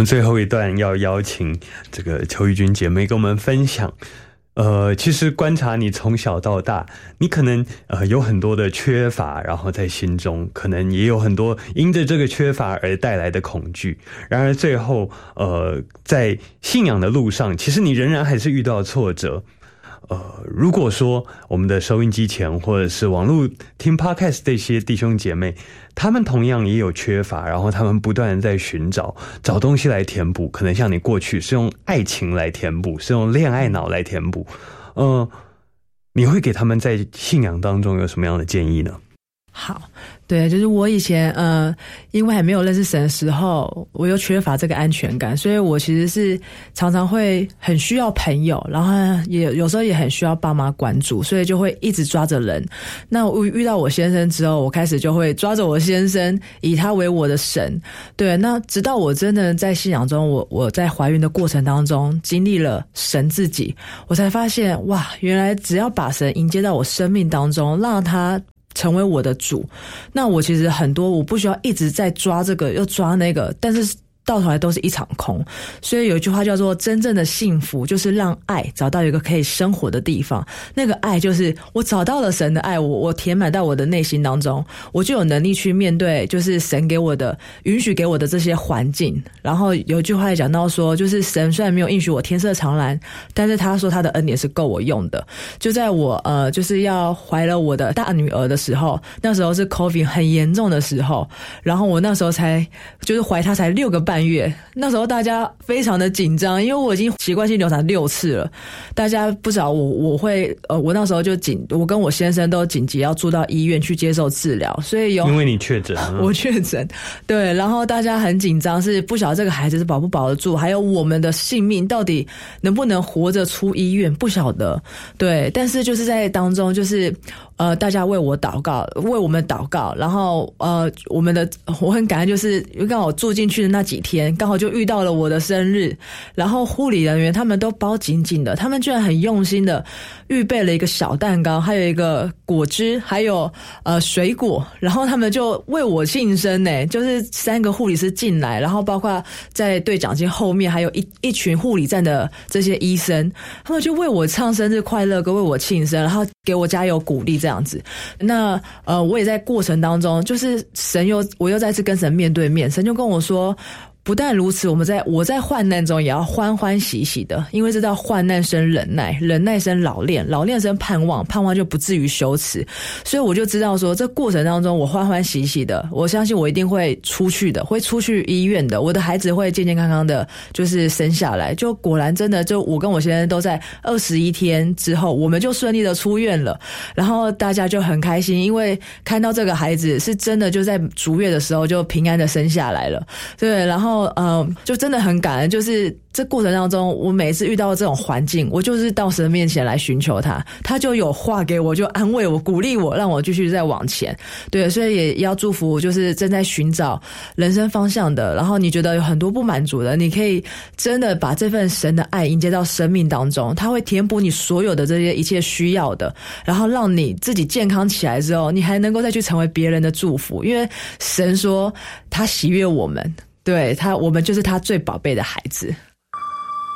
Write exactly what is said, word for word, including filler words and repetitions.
们最后一段要邀请这个邱玉君姐妹跟我们分享，呃，其实观察你从小到大，你可能呃有很多的缺乏，然后在心中可能也有很多因着这个缺乏而带来的恐惧。然而最后，呃，在信仰的路上，其实你仍然还是遇到挫折。呃，如果说我们的收音机前或者是网络听 podcast 这些弟兄姐妹，他们同样也有缺乏，然后他们不断的在寻找找东西来填补，可能像你过去是用爱情来填补，是用恋爱脑来填补，呃，你会给他们在信仰当中有什么样的建议呢？ 好，对，就是我以前呃，因为还没有认识神的时候，我又缺乏这个安全感，所以我其实是常常会很需要朋友，然后也有时候也很需要爸妈关注，所以就会一直抓着人。那我遇到我先生之后，我开始就会抓着我先生，以他为我的神。对，那直到我真的在信仰中，我我在怀孕的过程当中经历了神自己，我才发现哇，原来只要把神迎接到我生命当中，让他成为我的主，那我其实很多我不需要一直在抓这个又抓那个，但是到头来都是一场空。所以有一句话叫做真正的幸福就是让爱找到一个可以生活的地方，那个爱就是我找到了神的爱，我我填满到我的内心当中，我就有能力去面对就是神给我的允许给我的这些环境。然后有一句话也讲到说，就是神虽然没有应许我天色长蓝，但是他说他的恩典是够我用的。就在我呃就是要怀了我的大女儿的时候，那时候是 COVID 很严重的时候，然后我那时候才就是怀她才六个半月，那时候大家非常的紧张，因为我已经习惯性流产六次了，大家不知道我我会呃我那时候就紧，我跟我先生都紧急要住到医院去接受治疗，所以有因为你确诊、啊、 我确诊，对，然后大家很紧张，是不晓得这个孩子是保不保得住，还有我们的性命到底能不能活着出医院，不晓得，对，但是就是在当中就是呃大家为我祷告，为我们祷告，然后呃我们的我很感恩，就是刚好住进去的那几天刚好就遇到了我的生日，然后护理人员他们都包紧紧的，他们居然很用心的预备了一个小蛋糕，还有一个果汁，还有呃水果，然后他们就为我庆生耶，就是三个护理师进来，然后包括在对讲机后面还有一一群护理站的这些医生，他们就为我唱生日快乐歌，为我庆生，然后给我加油鼓励这样子。那呃我也在过程当中，就是神又我又再次跟神面对面，神就跟我说，不但如此，我们在我在患难中也要欢欢喜喜的，因为知道患难生忍耐，忍耐生老练，老练生盼望，盼望就不至于羞耻。所以我就知道说，这过程当中我欢欢喜喜的，我相信我一定会出去的，会出去医院的，我的孩子会健健康康的就是生下来。就果然真的，就我跟我先生都在二十一天之后，我们就顺利的出院了，然后大家就很开心，因为看到这个孩子是真的就在逐月的时候就平安的生下来了。对，然后呃，就真的很感恩，就是这过程当中，我每一次遇到这种环境，我就是到神面前来寻求他，他就有话给我，就安慰我、鼓励我，让我继续再往前。对，所以也要祝福，就是正在寻找人生方向的，然后你觉得有很多不满足的，你可以真的把这份神的爱迎接到生命当中，他会填补你所有的这些一切需要的，然后让你自己健康起来之后，你还能够再去成为别人的祝福，因为神说他喜悦我们。对他，我们就是他最宝贝的孩子。